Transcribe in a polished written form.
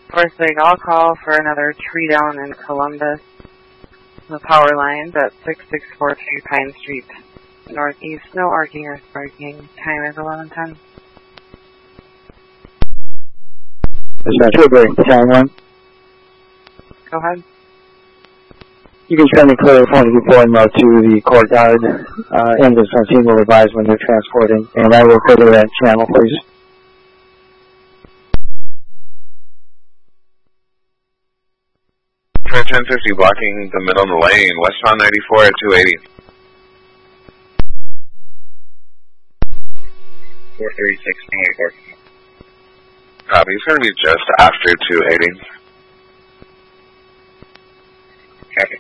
Forsig, I'll call for another tree down in Columbus. The power lines at 6643 Pine Street, northeast. No arcing or sparking. Time is 11:10. This is Tilbury, 10-1. Go ahead. You can send me clear phone deployment to the courtyard. Engines on scene will advise when they're transporting, and I will clear that channel, please. 1050 blocking the middle of the lane, westbound 94 at 280. 436, 24. Copy, it's going to be just after 280. Copy.